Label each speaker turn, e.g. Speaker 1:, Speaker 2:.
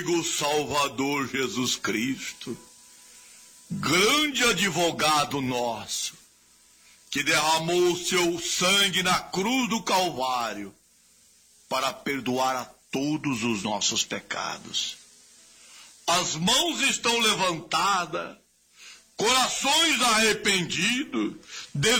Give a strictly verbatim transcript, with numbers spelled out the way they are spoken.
Speaker 1: O Salvador Jesus Cristo, grande advogado nosso, que derramou o seu sangue na cruz do Calvário para perdoar a todos os nossos pecados. As mãos estão levantadas, corações arrependidos,